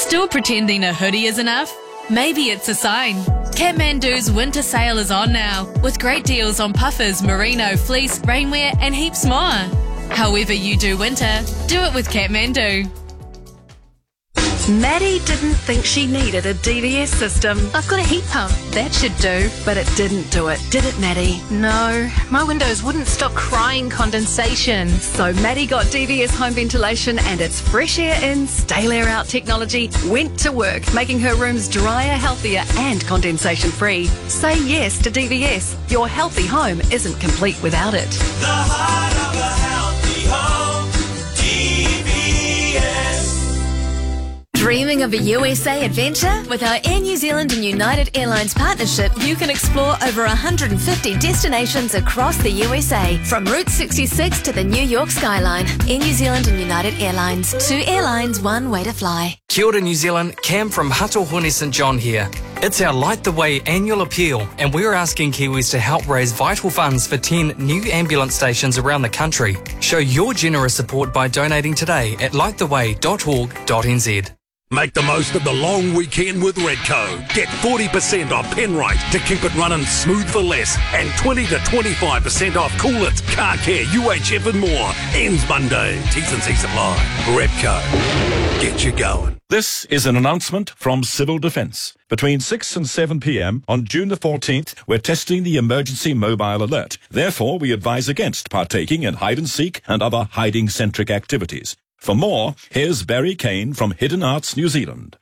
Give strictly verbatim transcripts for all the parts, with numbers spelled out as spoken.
Still pretending a hoodie is enough? Maybe it's a sign. Kathmandu's winter sale is on now, with great deals on puffers, merino, fleece, rainwear and heaps more. However you do winter, do it with Kathmandu. Maddie didn't think she needed a D V S system. I've got a heat pump. That should do. But it didn't do it, did it, Maddie? No, my windows wouldn't stop crying condensation. So Maddie got D V S home ventilation and its fresh air in, stale air out technology went to work, making her rooms drier, healthier and condensation free. Say yes to D V S. Your healthy home isn't complete without it. The heart of a healthy home, D V S. Dreaming of a U S A adventure? With our Air New Zealand and United Airlines partnership, you can explore over one hundred fifty destinations across the U S A. From Route sixty-six to the New York skyline. Air New Zealand and United Airlines. Two airlines, one way to fly. Kia ora New Zealand, Cam from Hatohone St John here. It's our Light the Way annual appeal, and we're asking Kiwis to help raise vital funds for ten new ambulance stations around the country. Show your generous support by donating today at light the way dot org dot n z. Make the most of the long weekend with Redco. Get forty percent off Penrite to keep it running smooth for less, and twenty to twenty-five percent off Cool It, Car Care, U H F and more. Ends Monday. T's and C's apply. Redco. Get you going. This is an announcement from Civil Defence. Between six and seven p.m. on June the fourteenth, we're testing the emergency mobile alert. Therefore, we advise against partaking in hide-and-seek and other hiding-centric activities. For more, here's Barry Kane from Hidden Arts New Zealand.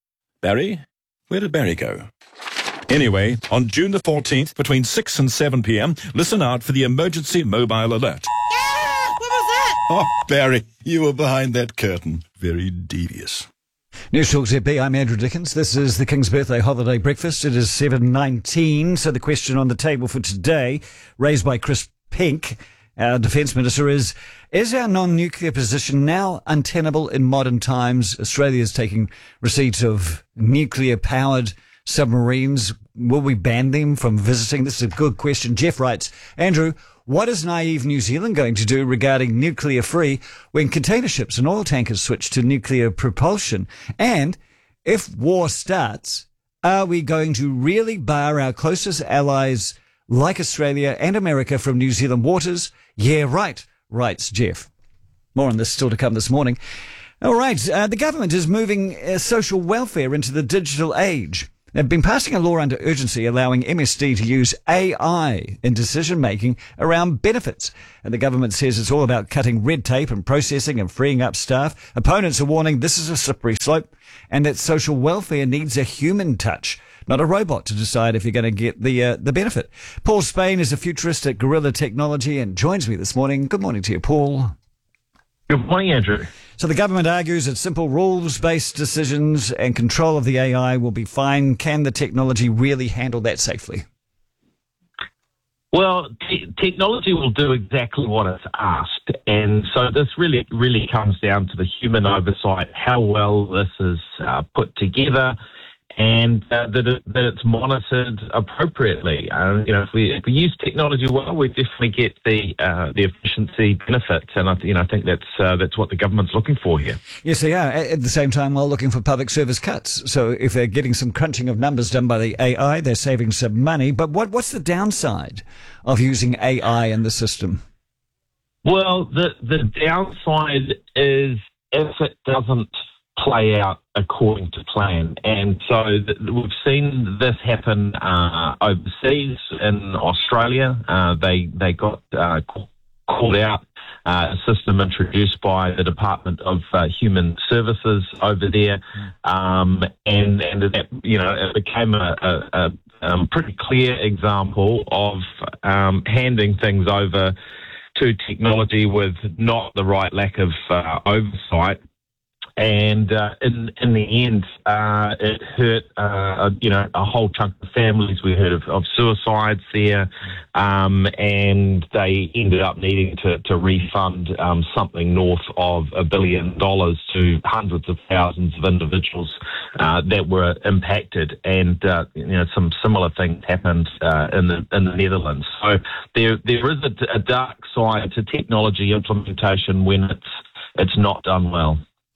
Barry? Where did Barry go? Anyway, on June the fourteenth, between six and seven p.m, listen out for the emergency mobile alert. Yeah! What was that? Oh, Barry, you were behind that curtain. Very devious. News Talk Z B, I'm Andrew Dickens. This is the King's Birthday Holiday Breakfast. It is seven nineteen, so the question on the table for today, raised by Chris Pink, our Defence Minister, is, is our non-nuclear position now untenable in modern times? Australia is taking receipt of nuclear-powered submarines. Will we ban them from visiting? This is a good question. Jeff writes, Andrew, what is naive New Zealand going to do regarding nuclear-free when container ships and oil tankers switch to nuclear propulsion? And if war starts, are we going to really bar our closest allies like Australia and America from New Zealand waters? Yeah, right, writes Jeff. More on this still to come this morning. All right, uh, the government is moving uh, social welfare into the digital age. They've been passing a law under urgency allowing M S D to use A I in decision-making around benefits. And the government says it's all about cutting red tape and processing and freeing up staff. Opponents are warning this is a slippery slope and that social welfare needs a human touch, not a robot to decide if you're going to get the uh, the benefit. Paul Spain is a futurist at Gorilla Technology and joins me this morning. Good morning to you, Paul. Good morning, Andrew. So the government argues that simple rules-based decisions and control of the A I will be fine. Can the technology really handle that safely? Well, t- technology will do exactly what it's asked. And so this really, really comes down to the human oversight, how well this is uh, put together, and uh, that, it, that it's monitored appropriately. Uh, you know, if we if we use technology well, we definitely get the uh, the efficiency benefits, and I, you know, I think that's uh, that's what the government's looking for here. Yes, they are. At the same time, while looking for public service cuts. So if they're getting some crunching of numbers done by the A I, they're saving some money. But what what's the downside of using A I in the system? Well, the the downside is if it doesn't play out according to plan. And so th- we've seen this happen uh, overseas in Australia. Uh, they they got uh, called out, uh, a system introduced by the Department of uh, Human Services over there, um, and and that, you know, it became a, a, a um, pretty clear example of um, handing things over to technology with not the right lack of uh, oversight. And uh, in in the end, uh, it hurt, uh, you know, a whole chunk of families. We heard of, of suicides there, um, and they ended up needing to, to refund um, something north of a billion dollars to hundreds of thousands of individuals uh, that were impacted. And uh, you know, some similar things happened uh, in the in the Netherlands. So there there is a, a dark side to technology implementation when it's it's not done well.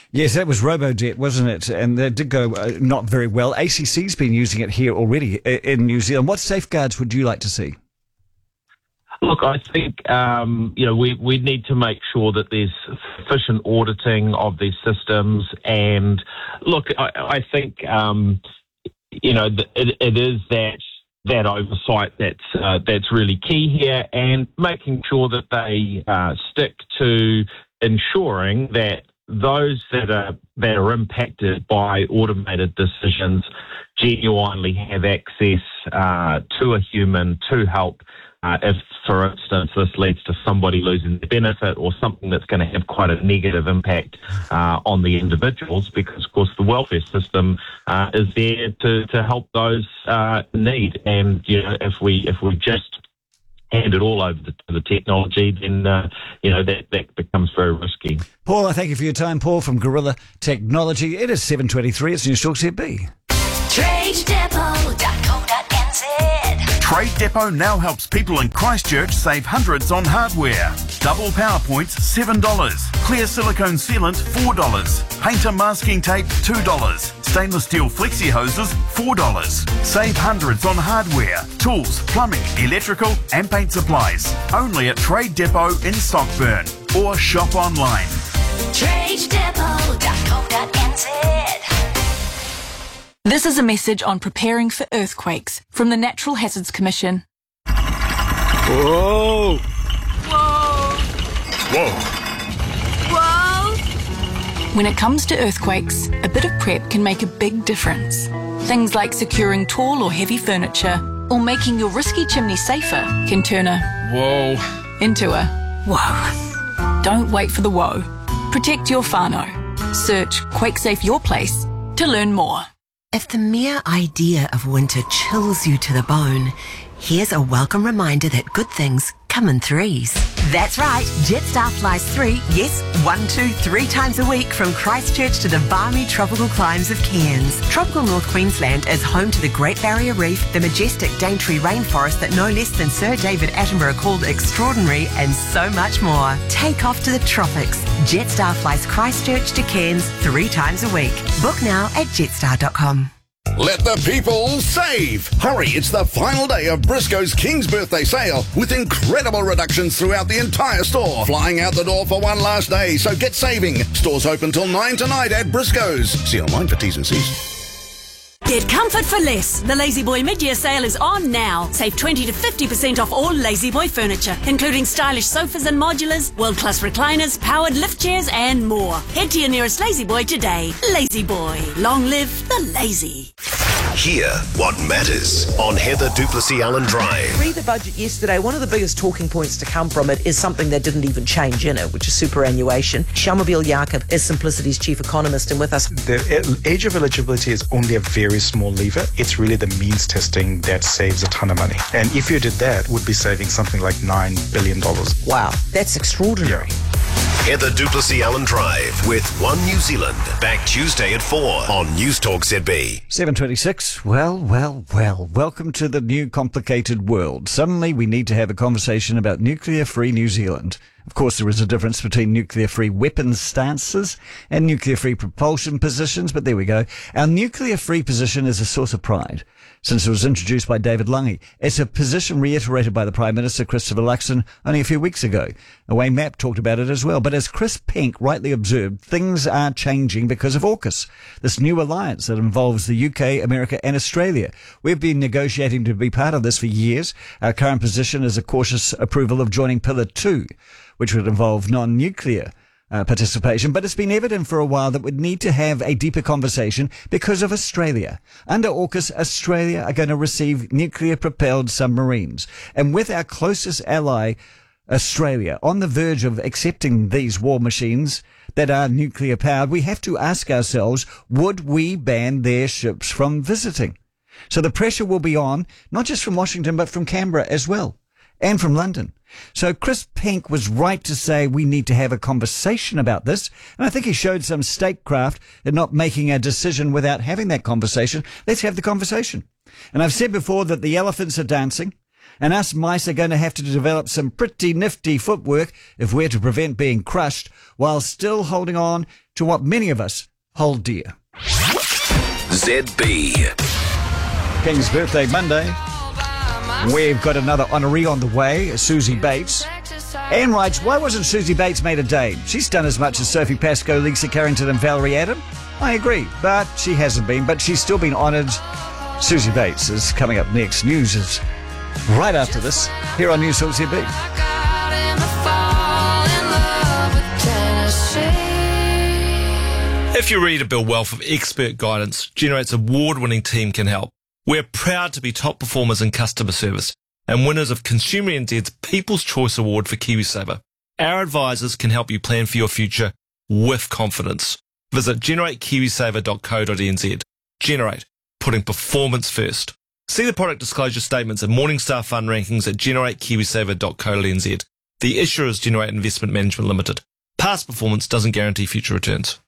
Yes, that was Robojet, wasn't it? And that did go uh, not very well. A C C's been using it here already in New Zealand. What safeguards would you like to see? Look, I think, um, you know, we, we need to make sure that there's sufficient auditing of these systems. And look, I, I think, um, you know, it, it is that that oversight that's uh, that's really key here, and making sure that they uh, stick to ensuring that those that are that are impacted by automated decisions genuinely have access uh, to a human to help. Uh, if, for instance, this leads to somebody losing their benefit or something that's going to have quite a negative impact uh, on the individuals, because, of course, the welfare system uh, is there to, to help those uh, in need. And, you know, if we if we just hand it all over to the technology, then, uh, you know, that, that becomes very risky. Paul, I thank you for your time. Paul from Gorilla Technology. It is seven twenty-three. It's News Talk Z B. trade depot dot co dot n z. Trade Depot now helps people in Christchurch save hundreds on hardware. Double PowerPoints, seven dollars. Clear silicone sealant, four dollars. Painter masking tape, two dollars. Stainless steel flexi hoses, four dollars. Save hundreds on hardware, tools, plumbing, electrical and paint supplies. Only at Trade Depot in Stockburn. Or shop online. trade depot dot co dot n z. This is a message on preparing for earthquakes from the Natural Hazards Commission. Whoa! Whoa! Whoa! Whoa! When it comes to earthquakes, a bit of prep can make a big difference. Things like securing tall or heavy furniture or making your risky chimney safer can turn a Whoa! into a whoa. Don't wait for the whoa. Protect your whānau. Search Quake Safe Your Place to learn more. If the mere idea of winter chills you to the bone, here's a welcome reminder that good things come in threes. That's right, Jetstar flies three, yes, one, two, three times a week from Christchurch to the balmy tropical climes of Cairns. Tropical North Queensland is home to the Great Barrier Reef, the majestic Daintree rainforest that no less than Sir David Attenborough called extraordinary, and so much more. Take off to the tropics. Jetstar flies Christchurch to Cairns three times a week. Book now at jetstar dot com. Let the people save! Hurry, it's the final day of Briscoe's King's Birthday Sale with incredible reductions throughout the entire store. Flying out the door for one last day, so get saving. Stores open till nine tonight at Briscoe's. See online for T's and C's. Get comfort for less. The Lazy Boy mid-year sale is on now. Save twenty to fifty percent off all Lazy Boy furniture, including stylish sofas and modulars, world-class recliners, powered lift chairs and more. Head to your nearest Lazy Boy today. Lazy Boy. Long live the lazy. Hear what matters on Heather Duplessis Allen Drive. Read the budget yesterday. One of the biggest talking points to come from it is something that didn't even change in it, which is superannuation. Shamobile Jacob is Simplicity's chief economist and with us. The age of eligibility is only a very small lever. It's really the means testing that saves a ton of money. And if you did that, would be saving something like nine billion dollars. Wow, that's extraordinary. Yeah. Heather Duplessis Allen Drive with One New Zealand. Back Tuesday at four on News Talk Z B. seven twenty-six. Well, well, well. Welcome to the new complicated world. Suddenly we need to have a conversation about nuclear-free New Zealand. Of course, there is a difference between nuclear-free weapons stances and nuclear-free propulsion positions, but there we go. Our nuclear-free position is a source of pride, since it was introduced by David Lange. It's a position reiterated by the Prime Minister, Christopher Luxon, only a few weeks ago. Wayne Mapp talked about it as well. But as Chris Pink rightly observed, things are changing because of AUKUS, this new alliance that involves the U K, America and Australia. We've been negotiating to be part of this for years. Our current position is a cautious approval of joining Pillar two, which would involve non-nuclear uh, participation. But it's been evident for a while that we'd need to have a deeper conversation because of Australia. Under AUKUS, Australia are going to receive nuclear-propelled submarines. And with our closest ally, Australia, on the verge of accepting these war machines that are nuclear-powered, we have to ask ourselves, would we ban their ships from visiting? So the pressure will be on, not just from Washington, but from Canberra as well, and from London. So Chris Pink was right to say we need to have a conversation about this. And I think he showed some statecraft in not making a decision without having that conversation. Let's have the conversation. And I've said before that the elephants are dancing. And us mice are going to have to develop some pretty nifty footwork if we're to prevent being crushed while still holding on to what many of us hold dear. Z B. King's Birthday Monday. We've got another honoree on the way, Susie Bates. Anne writes, why wasn't Susie Bates made a dame? She's done as much as Sophie Pascoe, Lisa Carrington and Valerie Adam. I agree, but she hasn't been, but she's still been honoured. Susie Bates is coming up next. News is right after this, here on News Talk Z B. If you're ready to build wealth with expert guidance, Generate's award-winning team can help. We're proud to be top performers in customer service and winners of Consumer N Z's People's Choice Award for KiwiSaver. Our advisors can help you plan for your future with confidence. Visit generate kiwisaver dot co dot n z. Generate, putting performance first. See the product disclosure statements and Morningstar Fund rankings at generate kiwisaver dot co dot n z. The issuer is Generate Investment Management Limited. Past performance doesn't guarantee future returns.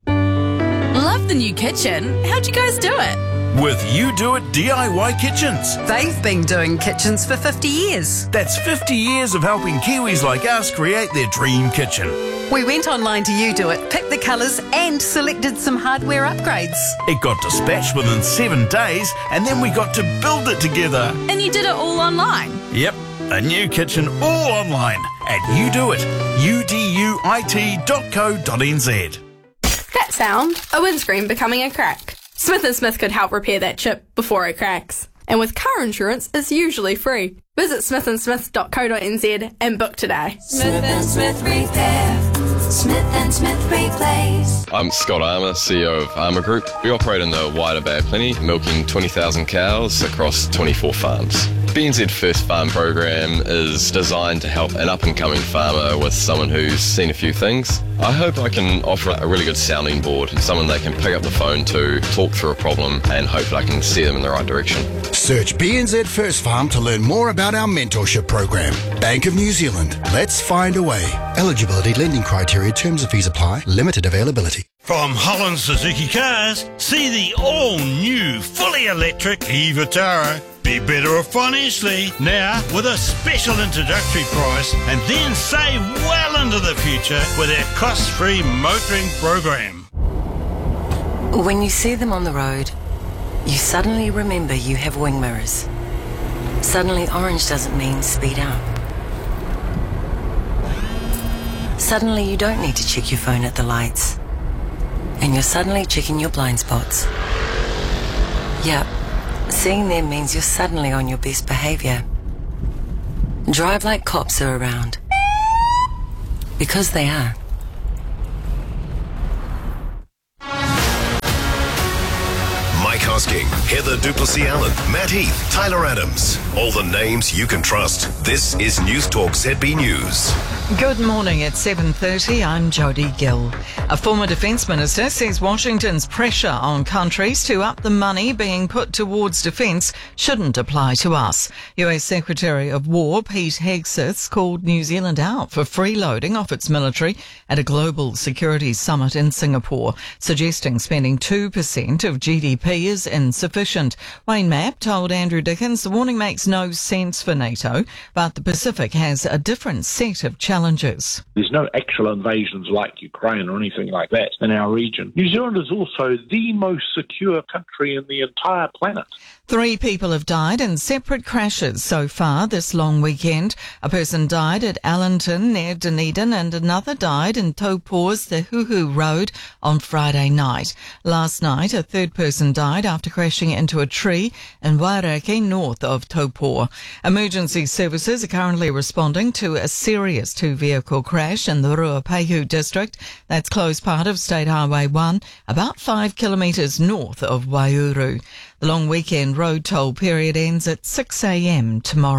Love the new kitchen. How'd you guys do it? With You Do It D I Y Kitchens. They've been doing kitchens for fifty years. That's fifty years of helping Kiwis like us create their dream kitchen. We went online to You Do It, picked the colours and selected some hardware upgrades. It got dispatched within seven days and then we got to build it together. And you did it all online? Yep, a new kitchen all online at You Do It, U D U I T dot co dot n z. That sound, a windscreen becoming a crack. Smith and Smith could help repair that chip before it cracks. And with car insurance, it's usually free. Visit smith and smith dot co dot n z and book today. Smith and Smith Repair. Smith and Smith Replace. I'm Scott Armour, C E O of Armour Group. We operate in the wider Bay of Plenty, milking twenty thousand cows across twenty-four farms. B N Z First Farm program is designed to help an up-and-coming farmer with someone who's seen a few things. I hope I can offer a really good sounding board, someone they can pick up the phone to, talk through a problem, and hope that I can steer them in the right direction. Search B N Z First Farm to learn more about our mentorship program. Bank of New Zealand. Let's find a way. Eligibility, lending criteria, terms of fees apply, limited availability. From Holland Suzuki Cars, see the all-new, fully electric e-Vitara. Be better off financially now with a special introductory price and then save well into the future with our cost-free motoring program. When you see them on the road, you suddenly remember you have wing mirrors. Suddenly orange doesn't mean speed up. Suddenly you don't need to check your phone at the lights. And you're suddenly checking your blind spots. Yep, seeing them means you're suddenly on your best behaviour. Drive like cops are around. Because they are. Mike Hosking, Heather Duplessis Allen, Matt Heath, Tyler Adams. All the names you can trust. This is News Talk Z B News. Good morning at seven thirty. I'm Jodie Gill. A former Defence Minister says Washington's pressure on countries to up the money being put towards defence shouldn't apply to us. U S Secretary of War Pete Hegseth called New Zealand out for freeloading off its military at a global security summit in Singapore, suggesting spending two percent of G D P is insufficient. Wayne Mapp told Andrew Dickens the warning makes no sense for NATO, but the Pacific has a different set of challenges. There's no actual invasions like Ukraine or anything like that in our region. New Zealand is also the most secure country in the entire planet. Three people have died in separate crashes so far this long weekend. A person died at Allenton near Dunedin and another died in Taupo's the Huhu Road on Friday night. Last night, a third person died after crashing into a tree in Waireke north of Taupo. Emergency services are currently responding to a serious two-vehicle crash in the Ruapehu district. That's close part of State Highway one, about five kilometres north of Waihuru. The long weekend road toll period ends at six a.m. tomorrow.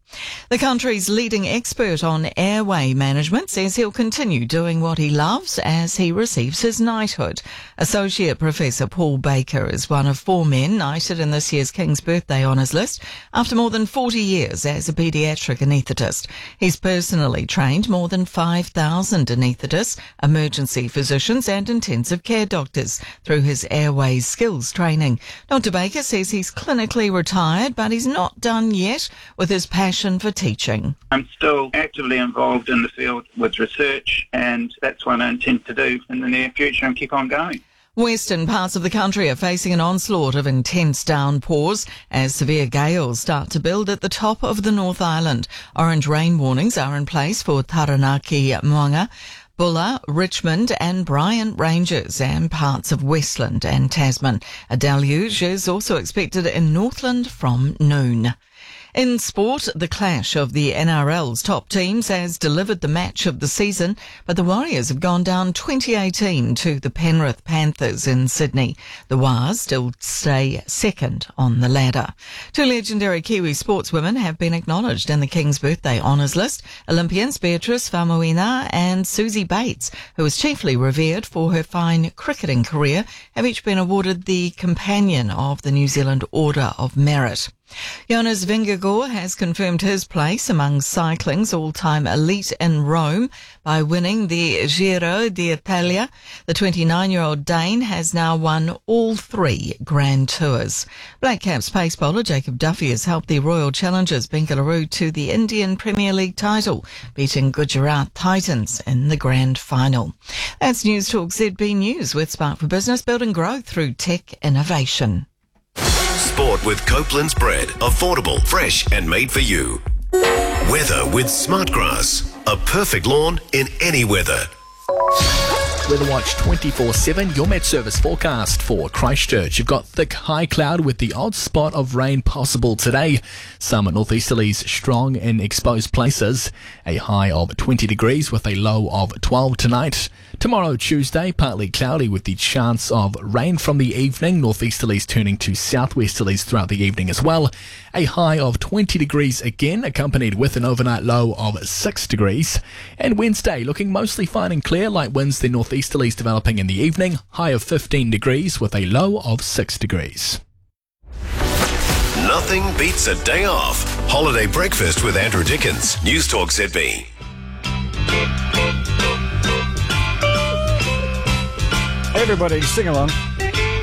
The country's leading expert on airway management says he'll continue doing what he loves as he receives his knighthood. Associate Professor Paul Baker is one of four men knighted in this year's King's Birthday Honours list after more than forty years as a paediatric anaesthetist. He's personally trained more than five thousand anaesthetists, emergency physicians and intensive care doctors through his airways skills training. Doctor Baker says he's clinically retired, but he's not done yet with his passion for teaching. I'm still actively involved in the field with research, and that's what I intend to do in the near future and keep on going. Western parts of the country are facing an onslaught of intense downpours as severe gales start to build at the top of the North Island. Orange rain warnings are in place for Taranaki, Moanga, Bulla, Richmond and Bryant Ranges and parts of Westland and Tasman. A deluge is also expected in Northland from noon. In sport, the clash of the N R L's top teams has delivered the match of the season, but the Warriors have gone down twenty eighteen to the Penrith Panthers in Sydney. The Wars still stay second on the ladder. Two legendary Kiwi sportswomen have been acknowledged in the King's Birthday Honours list. Olympians Beatrice Faumuina and Susie Bates, who is chiefly revered for her fine cricketing career, have each been awarded the Companion of the New Zealand Order of Merit. Jonas Vingegaard has confirmed his place among cycling's all-time elite in Rome by winning the Giro d'Italia. The twenty-nine-year-old Dane has now won all three Grand Tours. Black Caps pace bowler Jacob Duffy has helped the Royal Challengers Bengaluru to the Indian Premier League title, beating Gujarat Titans in the grand final. That's News Talk Z B News with Spark for Business, building growth through tech innovation. Sport with Copeland's bread. Affordable, fresh and made for you. Weather with Smartgrass. A perfect lawn in any weather. Weather Watch twenty-four seven, your Met Service forecast for Christchurch. You've got thick high cloud with the odd spot of rain possible today. Some northeasterlies strong in exposed places. A high of twenty degrees with a low of twelve tonight. Tomorrow, Tuesday, partly cloudy with the chance of rain from the evening. Northeasterlies turning to southwesterlies throughout the evening as well. A high of twenty degrees again, accompanied with an overnight low of six degrees. And Wednesday, looking mostly fine and clear, light winds, the northeasterlies developing in the evening. High of fifteen degrees with a low of six degrees. Nothing beats a day off. Holiday breakfast with Andrew Dickens. News Talk Z B. Everybody sing along.